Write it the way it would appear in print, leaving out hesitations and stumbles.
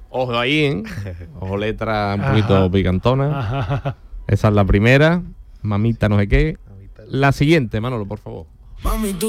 Ojo ahí, ¿eh? Ojo, letra un poquito picantona. Esa es la primera. Mamita no sé qué. La siguiente, Manolo, por favor. Mami, tú